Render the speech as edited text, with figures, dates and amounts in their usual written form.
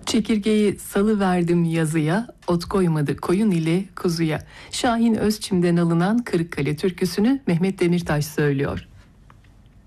Çekirgeyi salıverdim yazıya, ot koymadı koyun ile kuzuya. Şahin Özçim'den alınan Kırıkkale türküsünü Mehmet Demirtaş söylüyor.